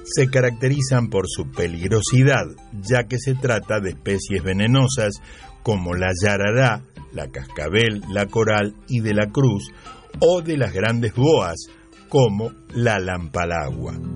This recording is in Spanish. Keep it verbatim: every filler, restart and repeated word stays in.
se caracterizan por su peligrosidad, ya que se trata de especies venenosas como la yarará, la cascabel, la coral y de la cruz, o de las grandes boas como la lampalagua.